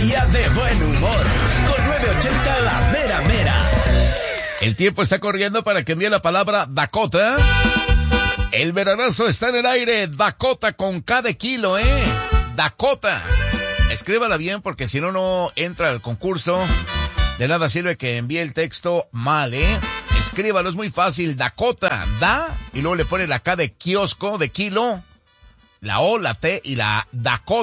día de buen humor. Con 980 La Mera Mera. El tiempo está corriendo para que envíe la palabra Dakota. El veranazo está en el aire. Dakota con K de kilo, Dakota. Escríbala bien porque si no, no entra al concurso. De nada sirve que envíe el texto mal, Escríbalo, es muy fácil. Dakota, y luego le pone la K de kiosco, de kilo, la O, la T y la Dakota.